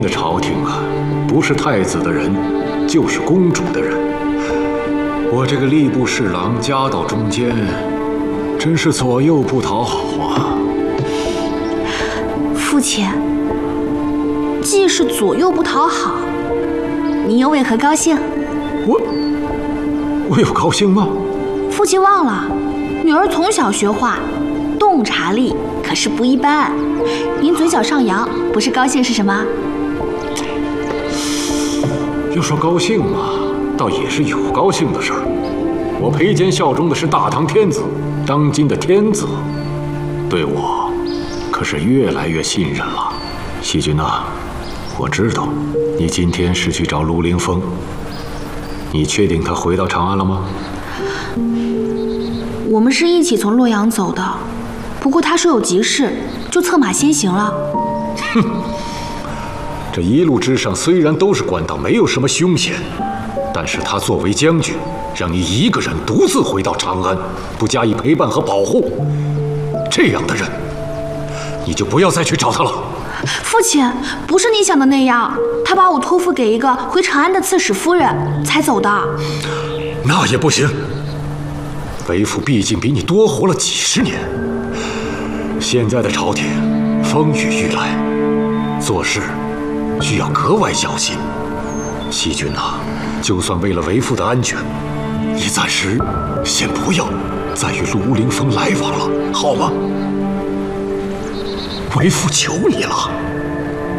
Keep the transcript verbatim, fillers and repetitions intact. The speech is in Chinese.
的朝廷啊，不是太子的人，就是公主的人。我这个吏部侍郎夹到中间，真是左右不讨好啊！ 父亲，既是左右不讨好，您又为何高兴？ 我我有高兴吗？ 父亲忘了，女儿从小学画，洞察力可是不一般。您嘴角上扬，不是高兴是什么？ 要说高兴嘛，倒也是有高兴的事儿。我裴坚效忠的是大唐天子，当今的天子，对我可是越来越信任了。细君呐，我知道你今天是去找陆凌风，你确定他回到长安了吗？ 我们是一起从洛阳走的，不过他说有急事，就策马先行了。 哼。这一路之上虽然都是官道，没有什么凶险，但是他作为将军，让你一个人独自回到长安，不加以陪伴和保护，这样的人，你就不要再去找他了。 父亲，不是你想的那样，他把我托付给一个回长安的刺史夫人才走的。 那也不行，为父毕竟比你多活了几十年，现在的朝廷风雨欲来，做事需要格外小心。细君呐，就算为了为父的安全，你暂时先不要再与陆凌风来往了，好吗？为父求你了。